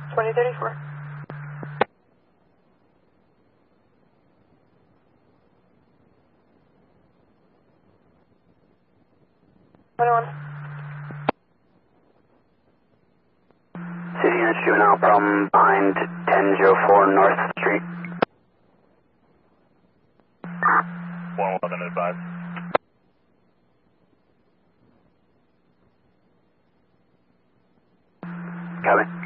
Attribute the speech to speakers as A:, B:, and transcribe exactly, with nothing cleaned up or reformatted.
A: twenty thirty-four. twenty-one.
B: City units, juvenile problem behind ten oh four North Street.
C: one eleven advised.
B: Copy.